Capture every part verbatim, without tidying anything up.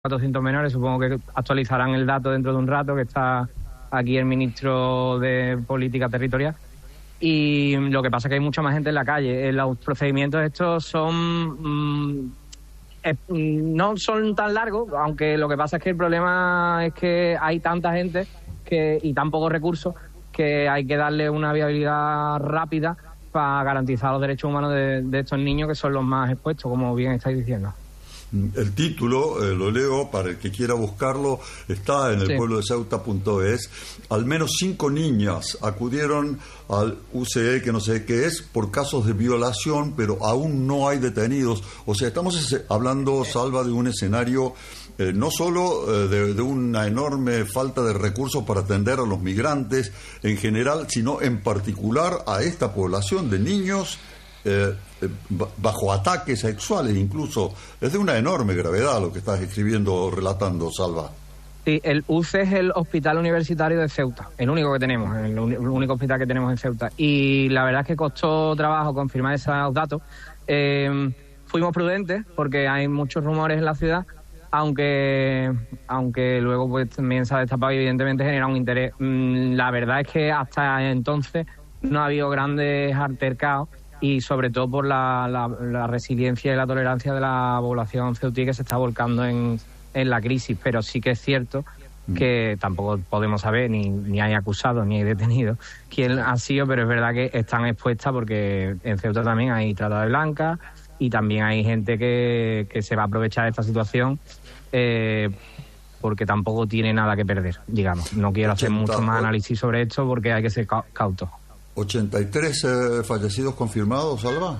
cuatrocientos menores, supongo que actualizarán el dato dentro de un rato, que está aquí el ministro de Política Territorial. Y lo que pasa es que hay mucha más gente en la calle. Los procedimientos estos son... Mmm, eh, no son tan largos, aunque lo que pasa es que el problema es que hay tanta gente que y tan pocos recursos que hay que darle una viabilidad rápida para garantizar los derechos humanos de, de estos niños, que son los más expuestos, como bien estáis diciendo. El título, eh, lo leo para el que quiera buscarlo, está en el sí. pueblo de Ceuta punto es. Al menos cinco niñas acudieron al U C E, que no sé qué es, por casos de violación, pero aún no hay detenidos. O sea, estamos hablando, Salva, de un escenario eh, no solo eh, de, de una enorme falta de recursos para atender a los migrantes en general, sino en particular a esta población de niños Eh, eh, bajo ataques sexuales incluso. Es de una enorme gravedad lo que estás escribiendo o relatando, Salva. Sí, el U C E es el Hospital Universitario de Ceuta, el único que tenemos, el, el único hospital que tenemos en Ceuta. Y la verdad es que costó trabajo confirmar esos datos. Eh, fuimos prudentes porque hay muchos rumores en la ciudad, aunque aunque luego pues también se ha destapado y evidentemente genera un interés. Mm, la verdad es que hasta entonces no ha habido grandes altercados, y sobre todo por la, la, la resiliencia y la tolerancia de la población ceutí, que se está volcando en, en la crisis. Pero sí que es cierto que tampoco podemos saber, ni, ni hay acusados ni hay detenidos quién ha sido, pero es verdad que están expuestas porque en Ceuta también hay trata de blancas y también hay gente que, que se va a aprovechar de esta situación eh, porque tampoco tiene nada que perder, digamos. No quiero hacer mucho más análisis sobre esto porque hay que ser cautos. ¿ochenta y tres eh, fallecidos confirmados, Salva?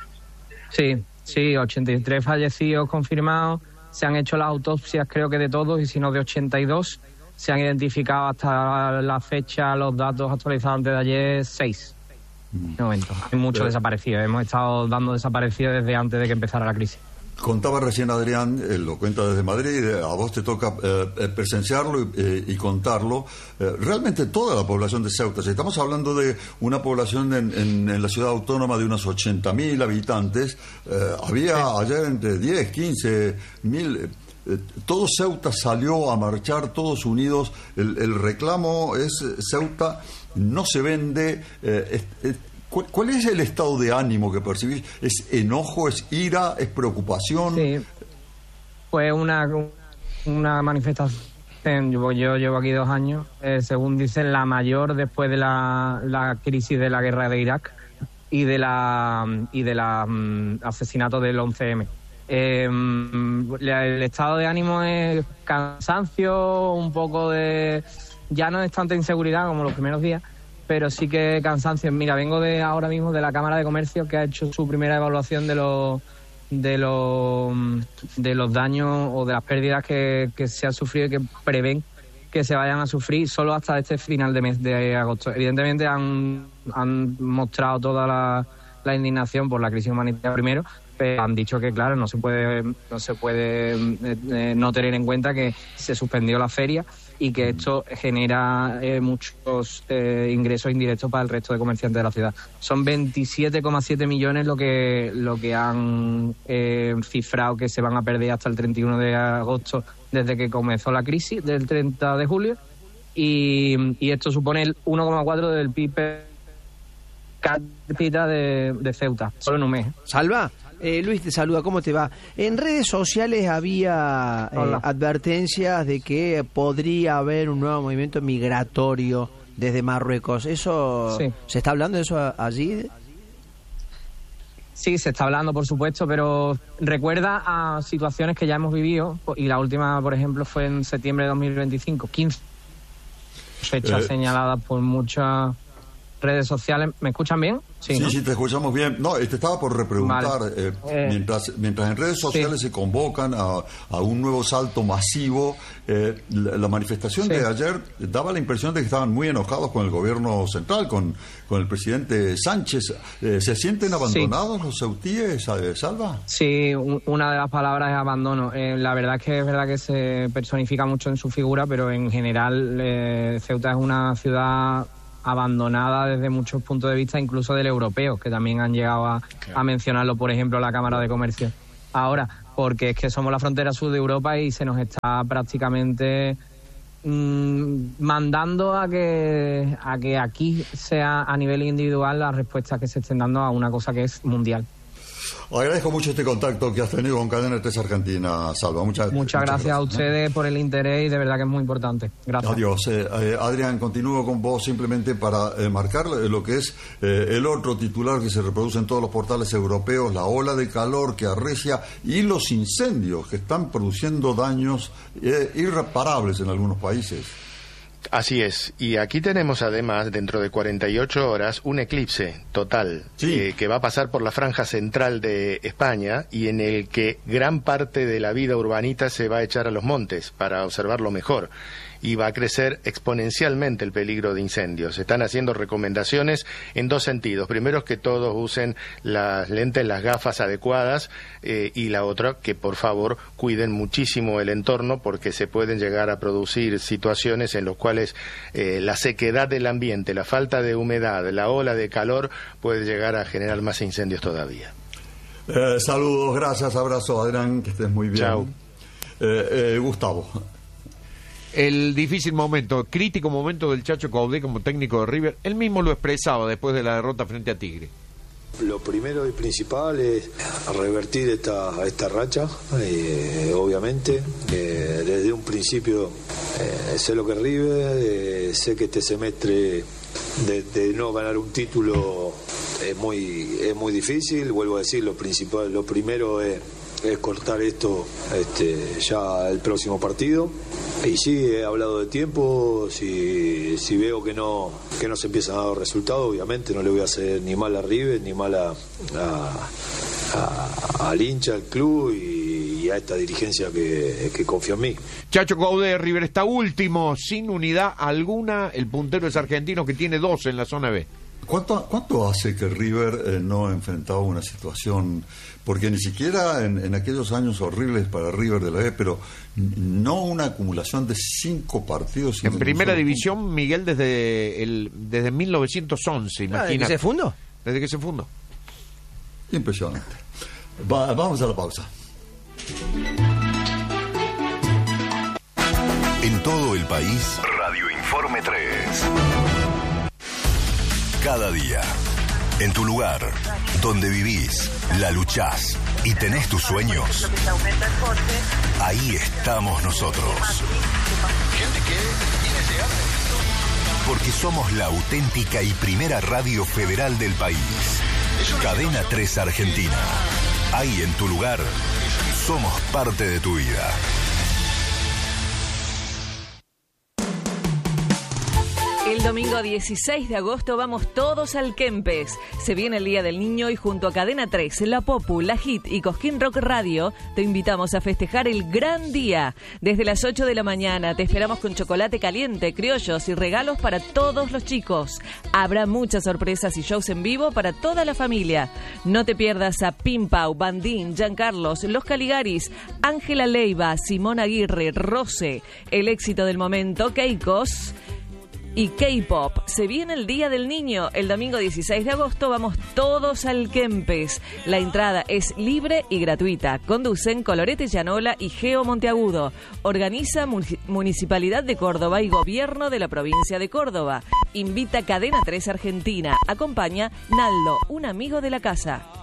Sí, sí, ochenta y tres fallecidos confirmados. Se han hecho las autopsias, creo que de todos, y si no de ochenta y dos. Se han identificado hasta la fecha, los datos actualizados antes de ayer, seis. Mm. De momento. Hay muchos eh. desaparecidos. Hemos estado dando desaparecidos desde antes de que empezara la crisis. Contaba recién Adrián, eh, lo cuenta desde Madrid, eh, a vos te toca eh, presenciarlo y, eh, y contarlo. Eh, realmente toda la población de Ceuta, si estamos hablando de una población en, en, en la ciudad autónoma de unos ochenta mil habitantes, eh, había sí. ayer entre diez, quince mil... Eh, todo Ceuta salió a marchar, todos unidos. El, el reclamo es Ceuta no se vende. Eh, es, es, ¿Cuál, ¿Cuál es el estado de ánimo que percibís? ¿Es enojo, es ira, es preocupación? Sí, fue una, una manifestación, yo, yo llevo aquí dos años, eh, según dicen, la mayor después de la, la crisis de la guerra de Irak y de la y de la um, asesinato del once eme. Eh, el estado de ánimo es cansancio, un poco de... ya no es tanta inseguridad como los primeros días, pero sí que cansancio. Mira, vengo de ahora mismo de la Cámara de Comercio, que ha hecho su primera evaluación de los de los de los daños o de las pérdidas que, que se han sufrido y que prevén que se vayan a sufrir solo hasta este final de mes de agosto. Evidentemente han, han mostrado toda la, la indignación por la crisis humanitaria primero, pero han dicho que claro, no se puede no se puede eh, eh, no tener en cuenta que se suspendió la feria y que esto genera eh, muchos eh, ingresos indirectos para el resto de comerciantes de la ciudad. Son veintisiete coma siete millones lo que lo que han eh, cifrado que se van a perder hasta el treinta y uno de agosto, desde que comenzó la crisis del treinta de julio, y, y esto supone el uno coma cuatro del P I B per cápita de, de Ceuta, solo en un mes. Salva, Eh, Luis te saluda, ¿cómo te va? En redes sociales había eh, advertencias de que podría haber un nuevo movimiento migratorio desde Marruecos. ¿Eso sí. ¿Se está hablando de eso allí? Sí, se está hablando, por supuesto, pero recuerda a situaciones que ya hemos vivido, y la última, por ejemplo, fue en septiembre de dos mil veinticinco, quince fechas eh. señaladas por muchas redes sociales. ¿Me escuchan bien? Sí, sí, ¿no? sí, te escuchamos bien. No, te estaba por repreguntar, vale. eh, eh, mientras, mientras en redes sociales sí. se convocan a, a un nuevo salto masivo, eh, la, la manifestación sí. de ayer daba la impresión de que estaban muy enojados con el gobierno central, con, con el presidente Sánchez. Eh, ¿Se sienten abandonados sí. los ceutíes, Salva? Sí, una de las palabras es abandono. Eh, la verdad es que es verdad que se personifica mucho en su figura, pero en general eh, Ceuta es una ciudad abandonada desde muchos puntos de vista, incluso del europeo, que también han llegado a, claro. a mencionarlo, por ejemplo, la Cámara de Comercio. Ahora, porque es que somos la frontera sur de Europa y se nos está prácticamente mmm, mandando a que, a que aquí sea a nivel individual la respuesta que se estén dando a una cosa que es mundial. Agradezco mucho este contacto que has tenido con Cadena tres Argentina, Salva. Muchas, muchas, muchas gracias, gracias a ustedes ¿no? por el interés y de verdad que es muy importante. Gracias. Adiós. Eh, eh, Adrián, continúo con vos simplemente para eh, marcar lo que es eh, el otro titular que se reproduce en todos los portales europeos, la ola de calor que arrecia y los incendios que están produciendo daños eh, irreparables en algunos países. Así es, y aquí tenemos además, dentro de cuarenta y ocho horas, un eclipse total, sí. eh, que va a pasar por la franja central de España y en el que gran parte de la vida urbanita se va a echar a los montes para observarlo mejor. Y va a crecer exponencialmente el peligro de incendios. Se están haciendo recomendaciones en dos sentidos. Primero es que todos usen las lentes, las gafas adecuadas, eh, y la otra, que por favor cuiden muchísimo el entorno, porque se pueden llegar a producir situaciones en las cuales eh, la sequedad del ambiente, la falta de humedad, la ola de calor puede llegar a generar más incendios todavía. Eh, saludos, gracias, abrazo, Adrián, que estés muy bien. Chao. Eh, eh, Gustavo. El difícil momento, crítico momento del Chacho Coudet como técnico de River, él mismo lo expresaba después de la derrota frente a Tigre. Lo primero y principal es revertir esta, esta racha, eh, obviamente. Eh, desde un principio eh, sé lo que es River, eh, sé que este semestre de, de no ganar un título es muy, es muy difícil. Vuelvo a decir, lo principal, lo primero es... es cortar esto este, ya el próximo partido. Y sí, he hablado de tiempo. Si, si veo que no que no se empiezan a dar resultados, obviamente no le voy a hacer ni mal a River, ni mal a, a, a, al hincha, al club y, y a esta dirigencia que, que confía en mí. Chacho Coudet, River está último, sin unidad alguna. El puntero es Argentino, que tiene dos en la zona B. ¿Cuánto, ¿Cuánto hace que River eh, no ha enfrentado una situación? Porque ni siquiera en, en aquellos años horribles para River de la B, pero no una acumulación de cinco partidos. En primera división, punto. Miguel, desde el desde mil novecientos once, imagina. ¿Desde que se fundó? Desde que se fundó. Impresionante. Va, vamos a la pausa. En todo el país, Radio Informe tres. Cada día, en tu lugar, donde vivís, la luchás y tenés tus sueños, ahí estamos nosotros. Porque somos la auténtica y primera radio federal del país. Cadena tres Argentina. Ahí en tu lugar, somos parte de tu vida. El domingo dieciséis de agosto vamos todos al Kempes. Se viene el Día del Niño y junto a Cadena tres, La Popu, La Hit y Cosquín Rock Radio te invitamos a festejar el gran día. Desde las ocho de la mañana te esperamos con chocolate caliente, criollos y regalos para todos los chicos. Habrá muchas sorpresas y shows en vivo para toda la familia. No te pierdas a Pimpau, Bandín, Giancarlos, Los Caligaris, Ángela Leiva, Simón Aguirre, Rose, el éxito del momento, Keikos y K-Pop. Se viene el Día del Niño. El domingo dieciséis de agosto vamos todos al Kempes. La entrada es libre y gratuita. Conducen Colorete Llanola y Geo Monteagudo. Organiza Municipalidad de Córdoba y Gobierno de la Provincia de Córdoba. Invita Cadena tres Argentina. Acompaña Naldo, un amigo de la casa.